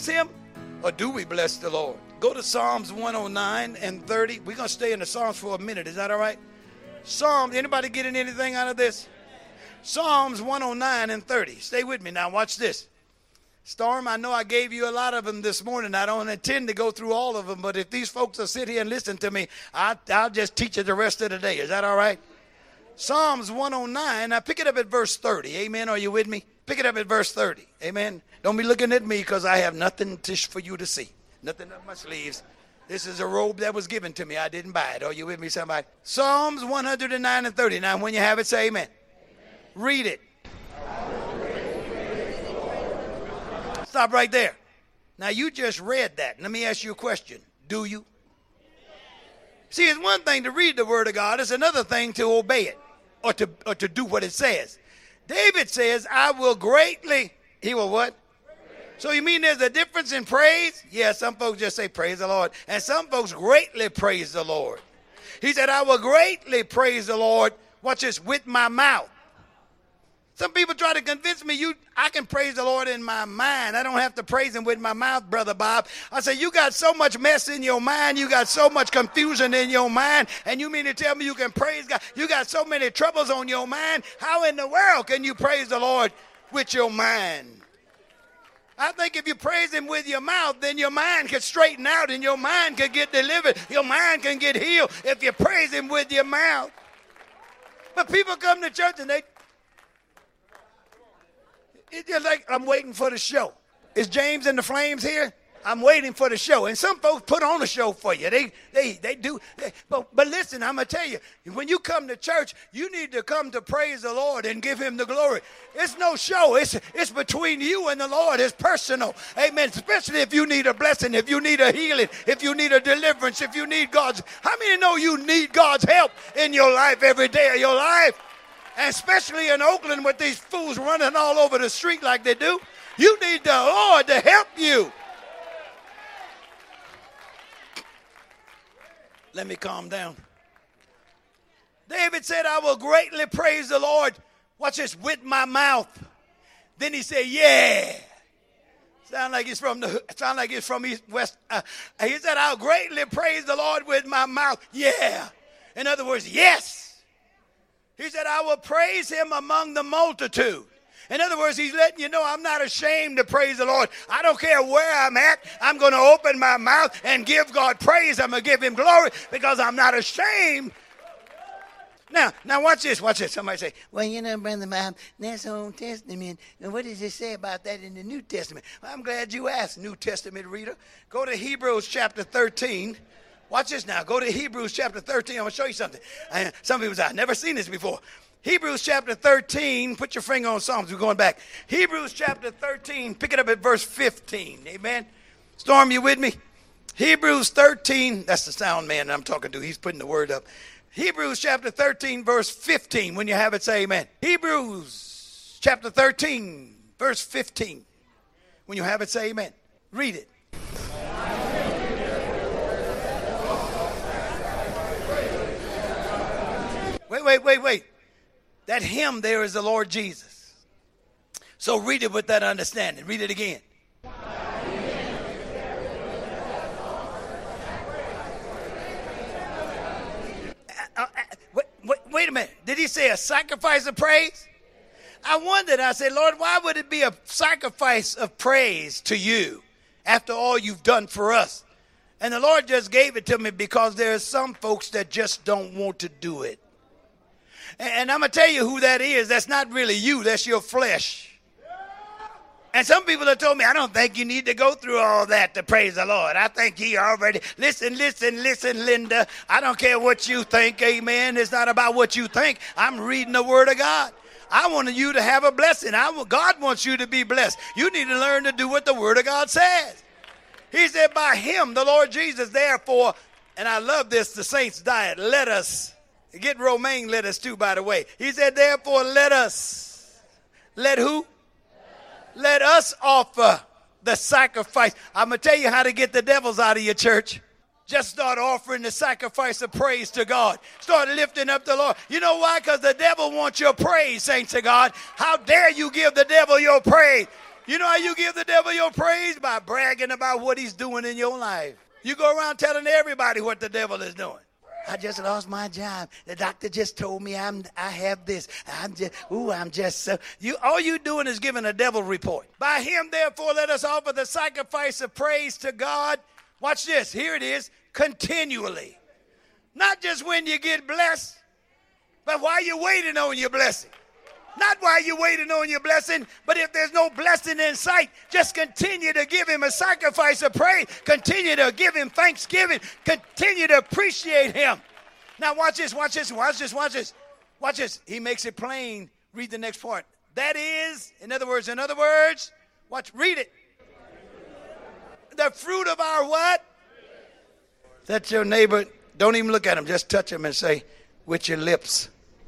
bless him or do we bless the Lord? Go to Psalms 109 and 30. We're going to stay in the Psalms for a minute. Is that all right? Psalms, anybody getting anything out of this? Psalms 109 and 30. Stay with me now. Watch this. Storm, I know I gave you a lot of them this morning. I don't intend to go through all of them, but if these folks will sit here and listen to me, I'll just teach it the rest of the day. Is that all right? Psalms 109. Now pick it up at verse 30. Amen. Are you with me? Pick it up at verse 30. Amen. Don't be looking at me because I have nothing for you to see. Nothing up my sleeves. This is a robe that was given to me. I didn't buy it. Are you with me, somebody? Psalms 109 and 30. Now, when you have it, say amen. Read it. Stop right there. Now, you just read that. Let me ask you a question. Do you? See, it's one thing to read the word of God. It's another thing to obey it or to do what it says. David says, I will greatly, he will what? So you mean there's a difference in praise? Yeah, some folks just say praise the Lord. And some folks greatly praise the Lord. He said, I will greatly praise the Lord, watch this, with my mouth. Some people try to convince me I can praise the Lord in my mind. I don't have to praise him with my mouth, Brother Bob. I say, you got so much mess in your mind. You got so much confusion in your mind. And you mean to tell me you can praise God? You got so many troubles on your mind. How in the world can you praise the Lord with your mind? I think if you praise him with your mouth, then your mind can straighten out and your mind can get delivered. Your mind can get healed if you praise him with your mouth. But people come to church and it's just like, I'm waiting for the show. Is James and the Flames here? I'm waiting for the show. And some folks put on a show for you. They do. But listen, I'm going to tell you, when you come to church, you need to come to praise the Lord and give him the glory. It's no show. It's between you and the Lord. It's personal. Amen. Especially if you need a blessing, if you need a healing, if you need a deliverance, if you need God's. How many know you need God's help in your life every day of your life? And especially in Oakland with these fools running all over the street like they do. You need the Lord to help you. Let me calm down. David said, I will greatly praise the Lord. Watch this, with my mouth. Then he said, yeah. Sound like it's from East West. He said, I'll greatly praise the Lord with my mouth. Yeah. In other words, yes. He said, I will praise him among the multitude. In other words, he's letting you know I'm not ashamed to praise the Lord. I don't care where I'm at. I'm going to open my mouth and give God praise. I'm going to give him glory because I'm not ashamed. Now watch this. Somebody say, well, you know, Brother Bob, that's Old Testament. And what does it say about that in the New Testament? Well, I'm glad you asked, New Testament reader. Go to Hebrews chapter 13. Watch this now. Go to Hebrews chapter 13. I'm going to show you something. Some people say, I've never seen this before. Hebrews chapter 13. Put your finger on Psalms. We're going back. Hebrews chapter 13. Pick it up at verse 15. Amen. Storm, you with me? Hebrews 13. That's the sound man I'm talking to. He's putting the word up. Hebrews chapter 13, verse 15. When you have it, say amen. Hebrews chapter 13, verse 15. When you have it, say amen. Read it. Wait. That hymn there is the Lord Jesus. So read it with that understanding. Read it again. Wait a minute. Did he say a sacrifice of praise? I wondered. I said, Lord, why would it be a sacrifice of praise to you after all you've done for us? And the Lord just gave it to me because there are some folks that just don't want to do it. And I'm going to tell you who that is. That's not really you. That's your flesh. And some people have told me, I don't think you need to go through all that to praise the Lord. I think he already, listen, Linda. I don't care what you think, amen. It's not about what you think. I'm reading the word of God. I want you to have a blessing. God wants you to be blessed. You need to learn to do what the word of God says. He said, by him, the Lord Jesus, therefore, and I love this, the saints diet, let us. Get romaine lettuce too, by the way. He said, therefore, let who? Let us offer the sacrifice. I'm going to tell you how to get the devils out of your church. Just start offering the sacrifice of praise to God. Start lifting up the Lord. You know why? Because the devil wants your praise, saints of God. How dare you give the devil your praise? You know how you give the devil your praise? By bragging about what he's doing in your life. You go around telling everybody what the devil is doing. I just lost my job. The doctor just told me I have this. All you doing is giving a devil report. By him, therefore, let us offer the sacrifice of praise to God. Watch this. Here it is. Continually. Not just when you get blessed, but while you're waiting on your blessing. Not while you're waiting on your blessing, but if there's no blessing in sight, just continue to give him a sacrifice of praise. Continue to give him thanksgiving. Continue to appreciate him. Now watch this, watch this, watch this, watch this. Watch this. He makes it plain. Read the next part. That is, in other words, watch, read it. The fruit of our what? That's your neighbor. Don't even look at him. Just touch him and say, with your lips.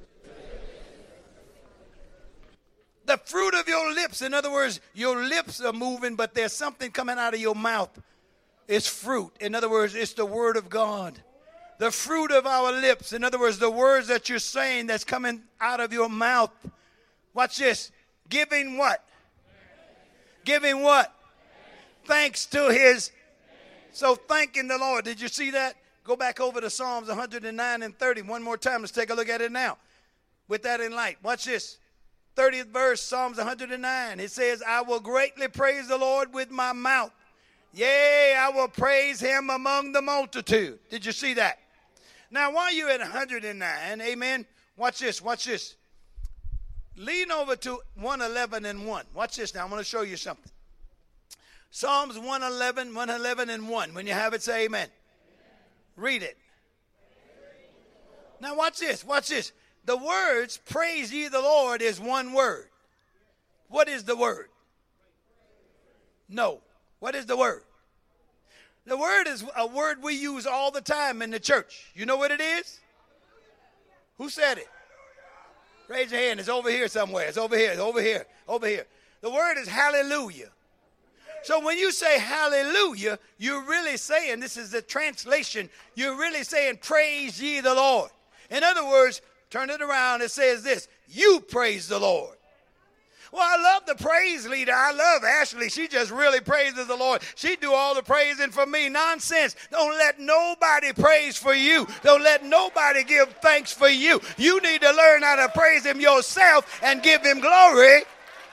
The fruit of your lips. In other words, your lips are moving, but there's something coming out of your mouth. It's fruit. In other words, it's the word of God. The fruit of our lips. In other words, the words that you're saying that's coming out of your mouth. Watch this. Giving what? Giving what? Thanks to his. So thanking the Lord. Did you see that? Go back over to Psalms 109 and 30. One more time. Let's take a look at it now. With that in light. Watch this. 30th verse, Psalms 109. It says, I will greatly praise the Lord with my mouth. Yea, I will praise him among the multitude. Did you see that? Now, while you're at 109, amen, watch this, watch this. Lean over to 111 and 1. Watch this now. I'm going to show you something. Psalms 111 and 1. When you have it, say amen. Read it. Now, watch this, watch this. The words, praise ye the Lord, is one word. What is the word? No. What is the word? The word is a word we use all the time in the church. You know what it is? Who said it? Raise your hand. It's over here somewhere. It's over here. It's over here. Over here. The word is hallelujah. So when you say hallelujah, you're really saying, this is the translation, you're really saying praise ye the Lord. In other words, turn it around. It says this. You praise the Lord. Well, I love the praise leader. I love Ashley. She just really praises the Lord. She do all the praising for me. Nonsense. Don't let nobody praise for you. Don't let nobody give thanks for you. You need to learn how to praise him yourself and give him glory.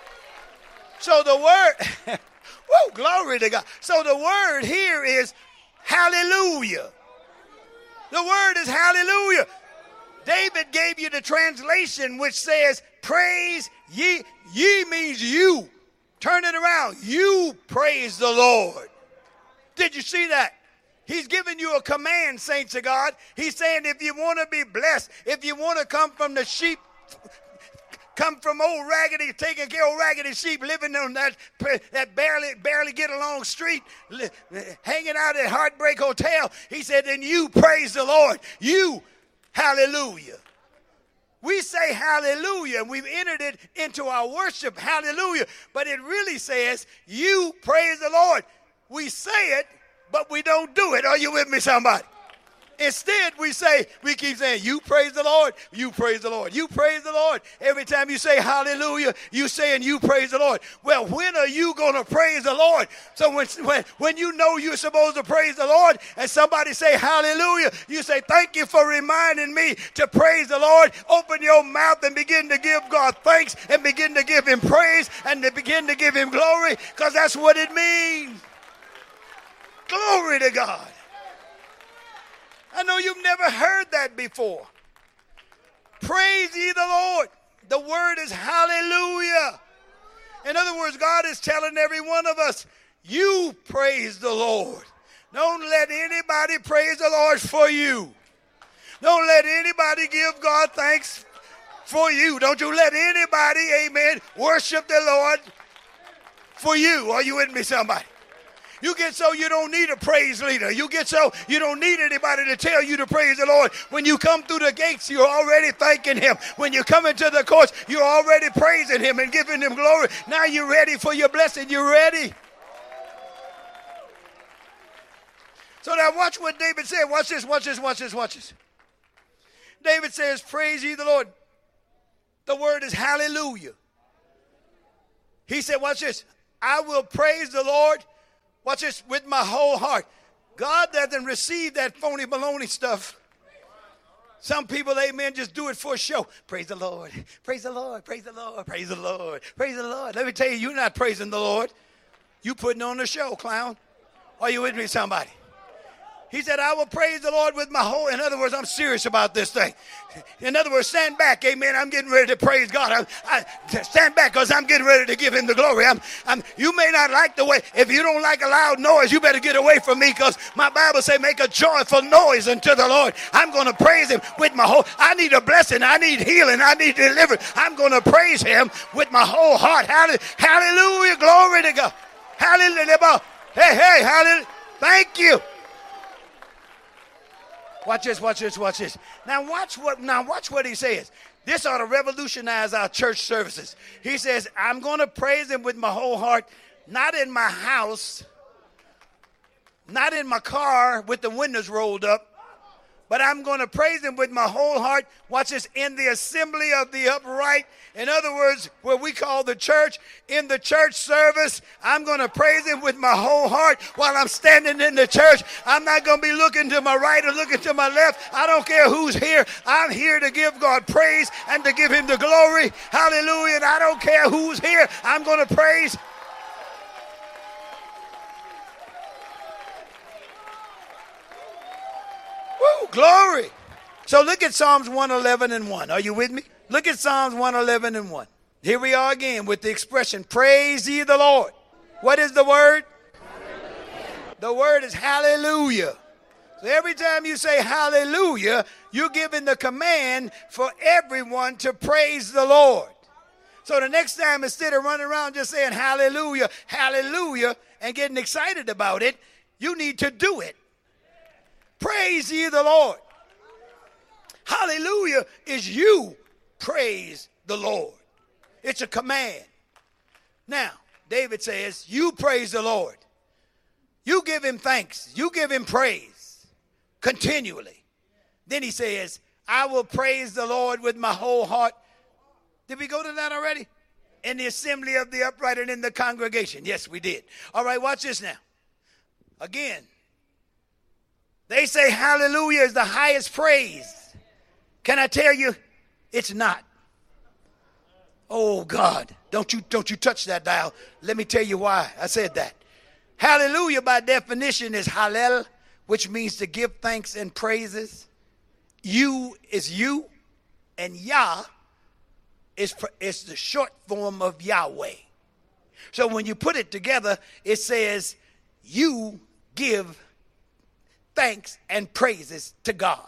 So the word, whoa, glory to God. So the word here is hallelujah. The word is hallelujah. David gave you the translation which says, praise ye. Ye means you. Turn it around. You praise the Lord. Did you see that? He's giving you a command, saints of God. He's saying if you want to be blessed, if you want to come from the sheep, come from old raggedy, taking care of old raggedy sheep, living on that barely get along street, hanging out at Heartbreak Hotel, he said, then you praise the Lord. You. Hallelujah. We say hallelujah, and we've entered it into our worship, hallelujah. But it really says, you praise the Lord. We say it, but we don't do it. Are you with me, somebody? Instead, we keep saying, you praise the Lord, you praise the Lord, you praise the Lord. Every time you say hallelujah, you saying you praise the Lord. Well, when are you going to praise the Lord? So when you know you're supposed to praise the Lord and somebody say hallelujah, you say, thank you for reminding me to praise the Lord. Open your mouth and begin to give God thanks and begin to give him praise and to begin to give him glory, because that's what it means. Glory to God. I know you've never heard that before. Praise ye the Lord. The word is hallelujah. In other words, God is telling every one of us, you praise the Lord. Don't let anybody praise the Lord for you. Don't let anybody give God thanks for you. Don't you let anybody, amen, worship the Lord for you. Are you with me, somebody? You get so you don't need a praise leader. You get so you don't need anybody to tell you to praise the Lord. When you come through the gates, you're already thanking him. When you come into the courts, you're already praising him and giving him glory. Now you're ready for your blessing. You're ready. So now watch what David said. Watch this, watch this, watch this, watch this. David says, praise ye the Lord. The word is hallelujah. He said, watch this. I will praise the Lord, watch this, with my whole heart. God doesn't receive that phony baloney stuff. Some people, amen, just do it for show. Praise the Lord, praise the Lord, praise the Lord, praise the Lord, praise the Lord. Let me tell you, you're not praising the Lord. You putting on the show, clown. Are you with me, somebody? He said, I will praise the Lord with my whole. In other words, I'm serious about this thing. In other words, stand back, amen. I'm getting ready to praise God. I stand back because I'm getting ready to give him the glory. You may not like the way. If you don't like a loud noise, you better get away from me, because my Bible say make a joyful noise unto the Lord. I'm going to praise him with my whole. I need a blessing. I need healing. I need deliverance. I'm going to praise him with my whole heart. Hallelujah. Glory to God. Hallelujah. Hey, hallelujah. Thank you. Watch this, watch this, watch this. Now watch what he says. This ought to revolutionize our church services. He says, I'm going to praise him with my whole heart, not in my house, not in my car with the windows rolled up, but I'm going to praise him with my whole heart. Watch this, in the assembly of the upright. In other words, what we call the church, in the church service, I'm going to praise him with my whole heart while I'm standing in the church. I'm not going to be looking to my right or looking to my left. I don't care who's here. I'm here to give God praise and to give him the glory. Hallelujah. And I don't care who's here. I'm going to praise. Woo, glory. So look at Psalms 111 and 1. Are you with me? Look at Psalms 111 and 1. Here we are again with the expression, praise ye the Lord. What is the word? Hallelujah. The word is hallelujah. So every time you say hallelujah, you're giving the command for everyone to praise the Lord. So the next time, instead of running around just saying hallelujah, hallelujah, and getting excited about it, you need to do it. Praise ye the Lord. Hallelujah is you praise the Lord. It's a command. Now, David says, you praise the Lord. You give him thanks. You give him praise continually. Then he says, I will praise the Lord with my whole heart. Did we go to that already? In the assembly of the upright and in the congregation. Yes, we did. All right, watch this now. Again, they say hallelujah is the highest praise. Can I tell you, it's not. Oh, God, don't you touch that dial. Let me tell you why I said that. Hallelujah, by definition, is hallel, which means to give thanks and praises. You is you, and Yah is the short form of Yahweh. So when you put it together, it says you give thanks and praises to God.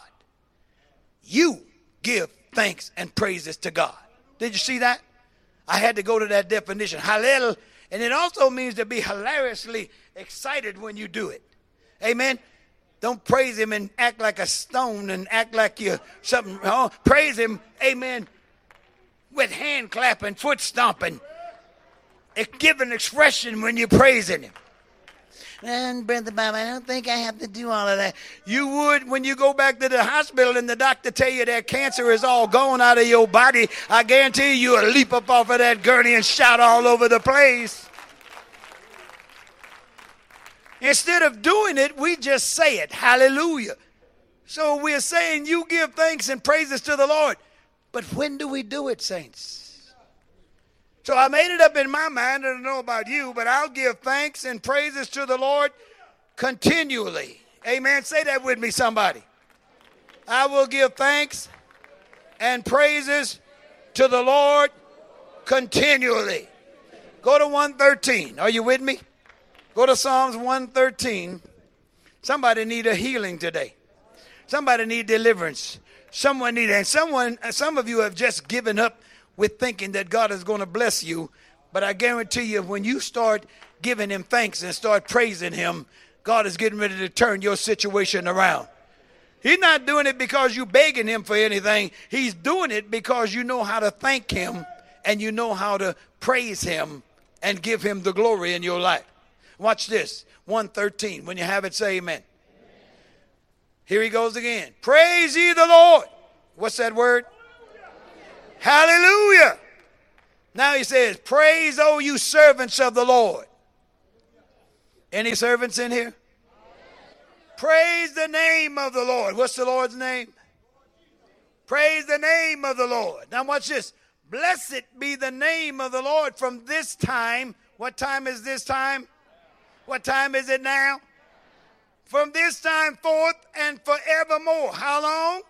You give thanks and praises to God. Did you see that? I had to go to that definition. Hallel, and it also means to be hilariously excited when you do it. Amen. Don't praise him and act like a stone and act like you're something. Oh, praise him, amen, with hand clapping, foot stomping. Give an expression when you're praising him. And Brother Bob, I don't think I have to do all of that. You would when you go back to the hospital and the doctor tell you that cancer is all gone out of your body. I guarantee you'll leap up off of that gurney and shout all over the place. Instead of doing it, we just say it. Hallelujah. So we're saying you give thanks and praises to the Lord. But when do we do it, saints? So I made it up in my mind, I don't know about you, but I'll give thanks and praises to the Lord continually. Amen. Say that with me, somebody. I will give thanks and praises to the Lord continually. Go to 113. Are you with me? Go to Psalms 113. Somebody need a healing today. Somebody need deliverance. Some of you have just given up with thinking that God is going to bless you. But I guarantee you, when you start giving him thanks and start praising him, God is getting ready to turn your situation around. He's not doing it because you're begging him for anything. He's doing it because you know how to thank him and you know how to praise him and give him the glory in your life. Watch this. 113. When you have it, say amen. Here he goes again. Praise ye the Lord. What's that word? Hallelujah. Now he says, praise, O you servants of the Lord. Any servants in here? Praise the name of the Lord. What's the Lord's name? Praise the name of the Lord. Now watch this. Blessed be the name of the Lord from this time. What time is this time? What time is it now? From this time forth and forevermore. How long?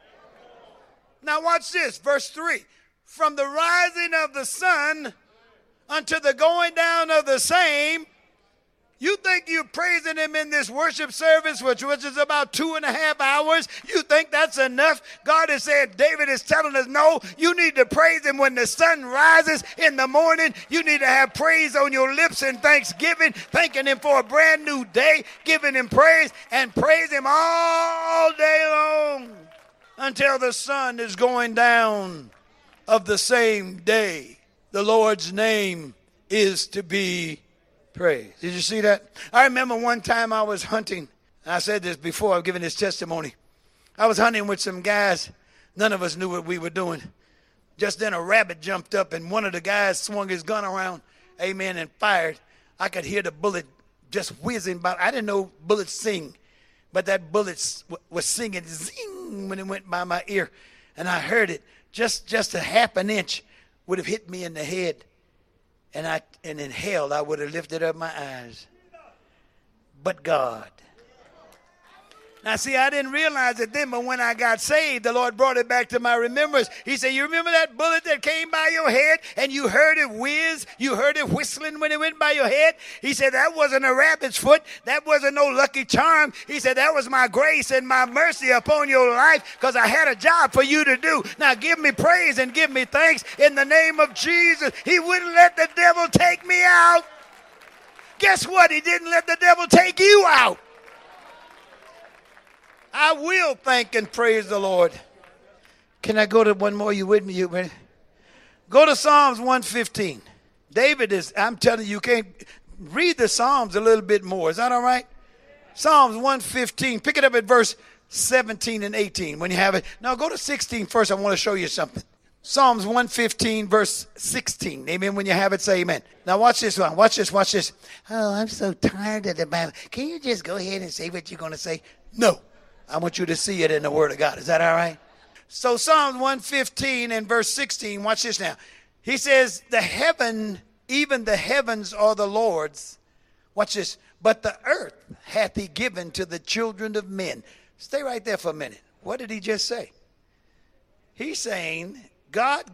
Now watch this. Verse 3. From the rising of the sun unto the going down of the same. You think you're praising him in this worship service, which is about 2.5 hours? You think that's enough? God has said, David is telling us, no, you need to praise him when the sun rises in the morning. You need to have praise on your lips in thanksgiving, thanking him for a brand new day, giving him praise, and praise him all day long until the sun is going down of the same day. The Lord's name is to be praise. Did you see that? I remember one time I was hunting. I said this before, I've given this testimony. I was hunting with some guys. None of us knew what we were doing. Just then a rabbit jumped up and one of the guys swung his gun around, amen, and fired. I could hear the bullet just whizzing by. I didn't know bullets sing, but that bullet was singing zing when it went by my ear. And I heard it. Just a half an inch would have hit me in the head. And in hell, I would have lifted up my eyes. But God. Now, see, I didn't realize it then, but when I got saved, the Lord brought it back to my remembrance. He said, you remember that bullet that came by your head and you heard it whiz? You heard it whistling when it went by your head? He said, that wasn't a rabbit's foot. That wasn't no lucky charm. He said, that was my grace and my mercy upon your life because I had a job for you to do. Now, give me praise and give me thanks in the name of Jesus. He wouldn't let the devil take me out. Guess what? He didn't let the devil take you out. I will thank and praise the Lord. Can I go to one more? You with me? You ready? Go to Psalms 115. David is, I'm telling you, you can't read the Psalms a little bit more. Is that all right? Psalms 115. Pick it up at verse 17 and 18 when you have it. Now go to 16 first. I want to show you something. Psalms 115 verse 16. Amen. When you have it, say amen. Now watch this one. Watch this. Watch this. Oh, I'm so tired of the Bible. Can you just go ahead and say what you're going to say? No. I want you to see it in the Word of God. Is that all right? So Psalms 115 and verse 16, watch this now. He says, even the heavens are the Lord's. Watch this. But the earth hath he given to the children of men. Stay right there for a minute. What did he just say? He's saying God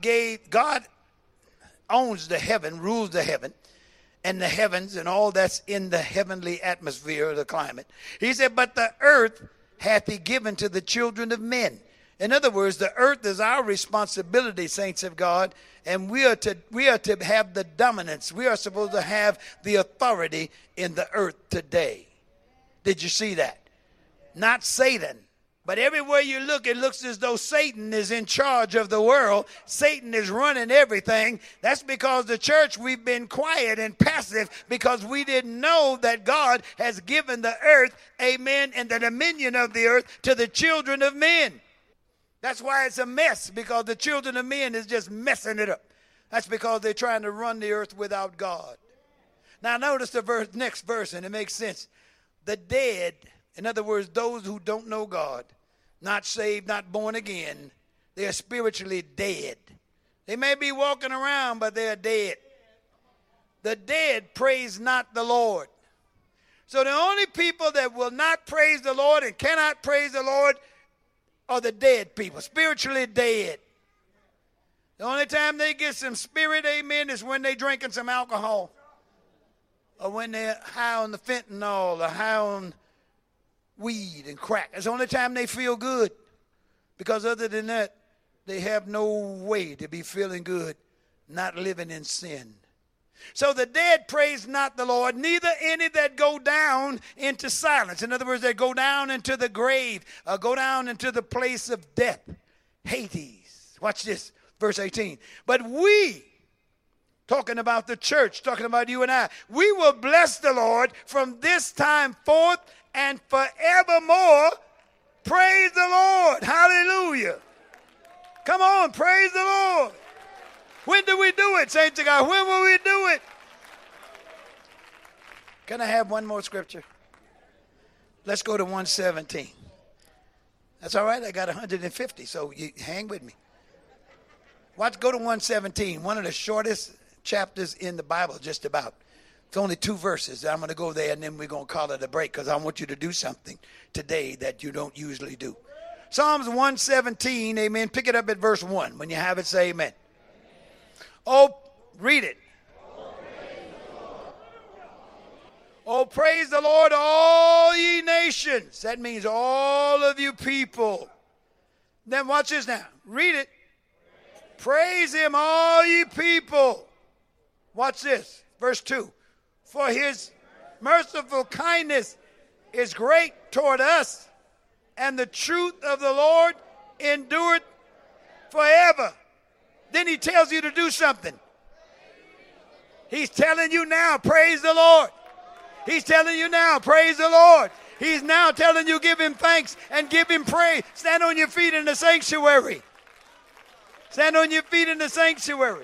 owns the heaven, rules the heaven, and the heavens and all that's in the heavenly atmosphere, the climate. He said, but the earth hath he given to the children of men. In other words, the earth is our responsibility, saints of God, and we are to have the dominance. We are supposed to have the authority in the earth today. Did you see that? Not Satan. But everywhere you look, it looks as though Satan is in charge of the world. Satan is running everything. That's because the church, we've been quiet and passive because we didn't know that God has given the earth, amen, and the dominion of the earth to the children of men. That's why it's a mess, because the children of men is just messing it up. That's because they're trying to run the earth without God. Now notice the next verse, and it makes sense. The dead, in other words, those who don't know God, not saved, not born again, they are spiritually dead. They may be walking around, but they are dead. The dead praise not the Lord. So the only people that will not praise the Lord and cannot praise the Lord are the dead people, spiritually dead. The only time they get some spirit, amen, is when they're drinking some alcohol, or when they're high on the fentanyl, or high on weed and crack. It's the only time they feel good, because other than that, they have no way to be feeling good, not living in sin. So the dead praise not the Lord, neither any that go down into silence. In other words, they go down into the grave, or go down into the place of death, Hades. Watch this, verse 18. But we, talking about the church, talking about you and I, we will bless the Lord from this time forth and forevermore. Praise the Lord. Hallelujah. Come on, praise the Lord. When do we do it, saints of God? When will we do it? Can I have one more scripture? Let's go to 117. That's all right. I got 150, so you hang with me. Go to 117, one of the shortest chapters in the Bible, just about. It's only 2 verses. I'm going to go there, and then we're going to call it a break because I want you to do something today that you don't usually do. Psalms 117, amen. Pick it up at verse 1. When you have it, say amen. Oh, read it. Oh, praise the Lord, all ye nations. That means all of you people. Then watch this now. Read it. Praise him, all ye people. Watch this. Verse 2. For his merciful kindness is great toward us, and the truth of the Lord endureth forever. Then he tells you to do something. He's telling you now, praise the Lord. He's telling you now, praise the Lord. He's now telling you, give him thanks and give him praise. Stand on your feet in the sanctuary. Stand on your feet in the sanctuary.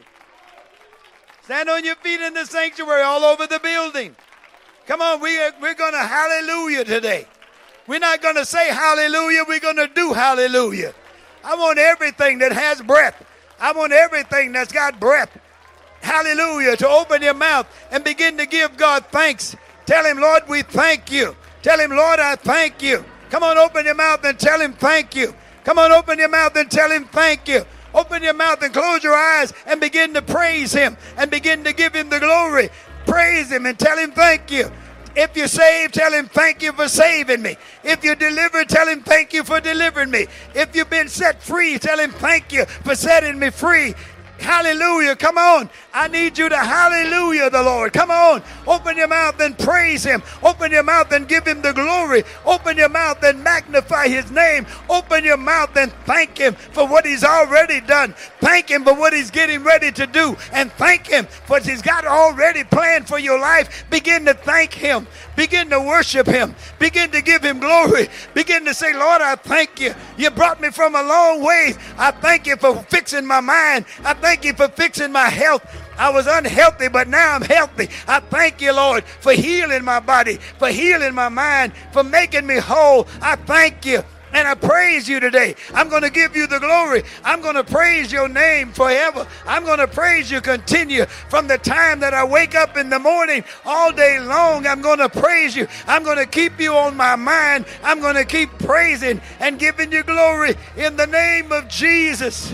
Stand on your feet in the sanctuary all over the building. Come on, we're going to hallelujah today. We're not going to say hallelujah. We're going to do hallelujah. I want everything that has breath. I want everything that's got breath. Hallelujah. To open your mouth and begin to give God thanks. Tell him, Lord, we thank you. Tell him, Lord, I thank you. Come on, open your mouth and tell him thank you. Come on, open your mouth and tell him thank you. Open your mouth and close your eyes and begin to praise him and begin to give him the glory. Praise him and tell him thank you. If you're saved, tell him thank you for saving me. If you're delivered, tell him thank you for delivering me. If you've been set free, tell him thank you for setting me free. Hallelujah. Come on. I need you to hallelujah the Lord. Come on. Open your mouth and praise him. Open your mouth and give him the glory. Open your mouth and magnify his name. Open your mouth and thank him for what he's already done. Thank him for what he's getting ready to do. And thank him for what he's got already planned for your life. Begin to thank him. Begin to worship him. Begin to give him glory. Begin to say, Lord, I thank you. You brought me from a long way. I thank you for fixing my mind. I thank you for fixing my health. I was unhealthy, but now I'm healthy. I thank you, Lord, for healing my body, for healing my mind, for making me whole. I thank you. And I praise you today. I'm going to give you the glory. I'm going to praise your name forever. I'm going to praise you continue from the time that I wake up in the morning all day long. I'm going to praise you. I'm going to keep you on my mind. I'm going to keep praising and giving you glory in the name of Jesus.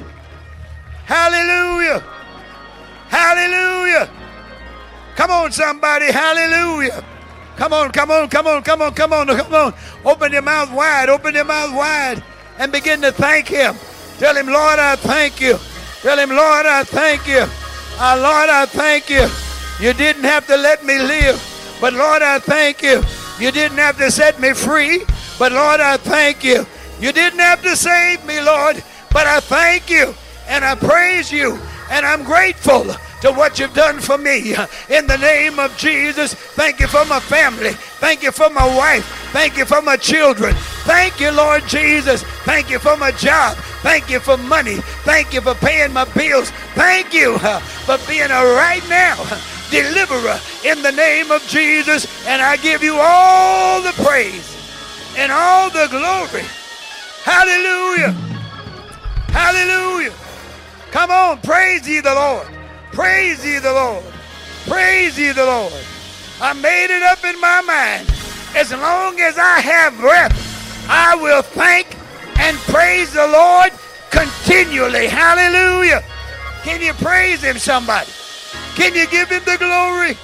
Hallelujah. Hallelujah. Come on, somebody. Hallelujah. Come on, come on, come on, come on, come on, come on. Open your mouth wide, open your mouth wide and begin to thank him. Tell him, Lord, I thank you. Tell him, Lord, I thank you. Lord, I thank you. You didn't have to let me live, but Lord, I thank you. You didn't have to set me free, but Lord, I thank you. You didn't have to save me, Lord, but I thank you and I praise you and I'm grateful to what you've done for me. In the name of Jesus, thank you for my family. Thank you for my wife. Thank you for my children. Thank you, Lord Jesus. Thank you for my job. Thank you for money. Thank you for paying my bills. Thank you for being a right now deliverer in the name of Jesus. And I give you all the praise and all the glory. Hallelujah. Hallelujah. Come on, praise ye the Lord. Praise ye the Lord. Praise ye the Lord. I made it up in my mind. As long as I have breath, I will thank and praise the Lord continually. Hallelujah. Can you praise him, somebody? Can you give him the glory?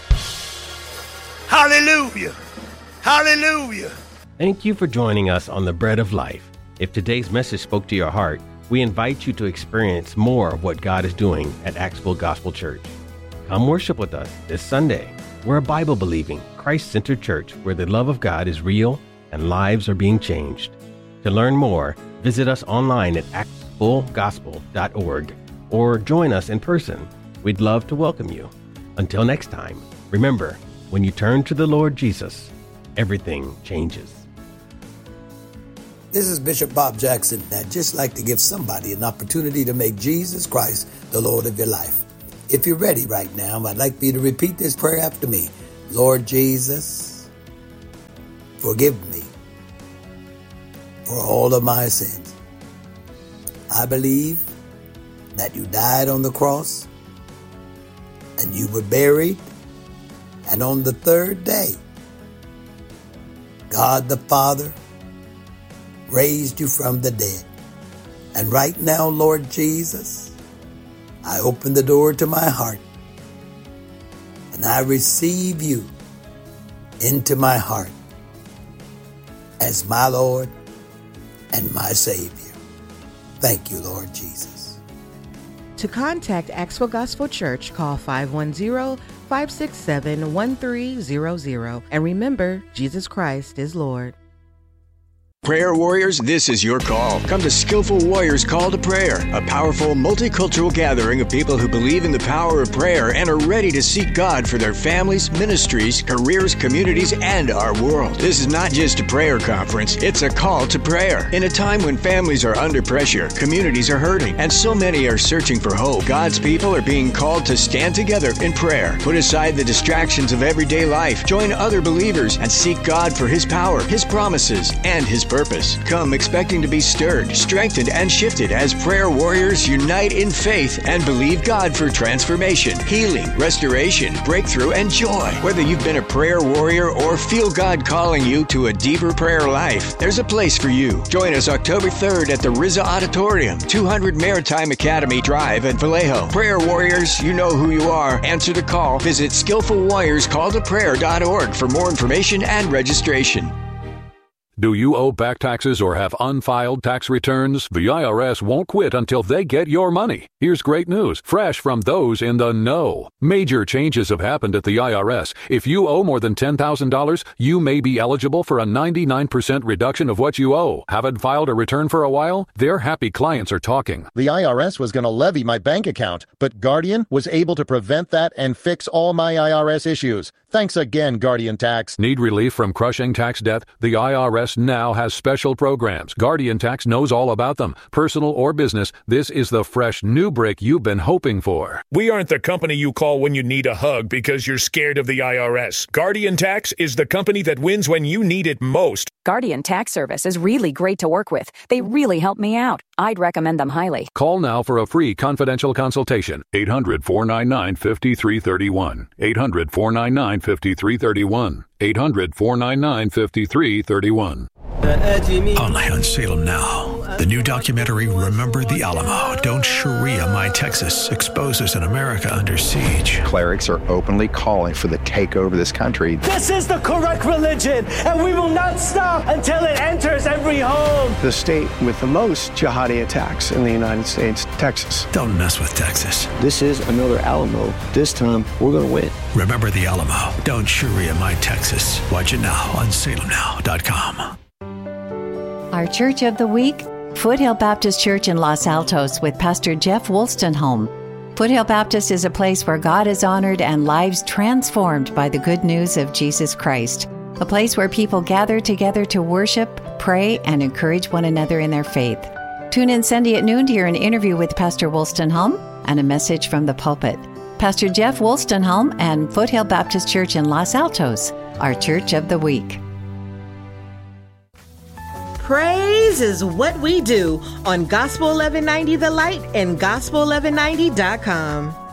Hallelujah. Hallelujah. Thank you for joining us on The Bread of Life. If today's message spoke to your heart, we invite you to experience more of what God is doing at Axville Gospel Church. Come worship with us this Sunday. We're a Bible-believing, Christ-centered church where the love of God is real and lives are being changed. To learn more, visit us online at axvillegospel.org or join us in person. We'd love to welcome you. Until next time, remember, when you turn to the Lord Jesus, everything changes. This is Bishop Bob Jackson. I'd just like to give somebody an opportunity to make Jesus Christ the Lord of your life. If you're ready right now, I'd like for you to repeat this prayer after me. Lord Jesus, forgive me for all of my sins. I believe that you died on the cross and you were buried, and on the third day, God the Father raised you from the dead. And right now, Lord Jesus, I open the door to my heart and I receive you into my heart as my Lord and my Savior. Thank you, Lord Jesus. To contact Axwell Gospel Church, call 510-567-1300. And remember, Jesus Christ is Lord. Prayer warriors, this is your call. Come to Skillful Warriors Call to Prayer, a powerful multicultural gathering of people who believe in the power of prayer and are ready to seek God for their families, ministries, careers, communities, and our world. This is not just a prayer conference, it's a call to prayer. In a time when families are under pressure, communities are hurting, and so many are searching for hope, God's people are being called to stand together in prayer. Put aside the distractions of everyday life, join other believers, and seek God for His power, His promises, and His purpose. Come expecting to be stirred, strengthened, and shifted as prayer warriors unite in faith and believe God for transformation, healing, restoration, breakthrough, and joy. Whether you've been a prayer warrior or feel God calling you to a deeper prayer life, there's a place for you. Join us October 3rd at the Rizza Auditorium, 200 Maritime Academy Drive at Vallejo. Prayer warriors, you know who you are. Answer the call. Visit skillfulwarriorscalltoprayer.org for more information and registration. Do you owe back taxes or have unfiled tax returns? The IRS won't quit until they get your money. Here's great news, fresh from those in the know. Major changes have happened at the IRS. If you owe more than $10,000, you may be eligible for a 99% reduction of what you owe. Haven't filed a return for a while? Their happy clients are talking. The IRS was going to levy my bank account, but Guardian was able to prevent that and fix all my IRS issues. Thanks again, Guardian Tax. Need relief from crushing tax debt? The IRS now has special programs. Guardian Tax knows all about them. Personal or business, this is the fresh new break you've been hoping for. We aren't the company you call when you need a hug because you're scared of the IRS. Guardian Tax is the company that wins when you need it most. Guardian Tax Service is really great to work with. They really help me out. I'd recommend them highly. Call now for a free confidential consultation. 800-499-5331. 800-499-5331. 800-499-5331. Only on Salem Now. The new documentary, Remember the Alamo. Don't Sharia My Texas, exposes an America under siege. Clerics are openly calling for the takeover of this country. This is the correct religion, and we will not stop until it enters every home. The state with the most jihadi attacks in the United States, Texas. Don't mess with Texas. This is another Alamo. This time, we're going to win. Remember the Alamo. Don't Sharia My Texas. Watch it now on salemnow.com. Our Church of the Week, Foothill Baptist Church in Los Altos with Pastor Jeff Wolstenholme. Foothill Baptist is a place where God is honored and lives transformed by the good news of Jesus Christ. A place where people gather together to worship, pray, and encourage one another in their faith. Tune in Sunday at noon to hear an interview with Pastor Wolstenholme and a message from the pulpit. Pastor Jeff Wolstenholme and Foothill Baptist Church in Los Altos, our Church of the Week. Praise is what we do on Gospel 1190 The Light and Gospel1190.com.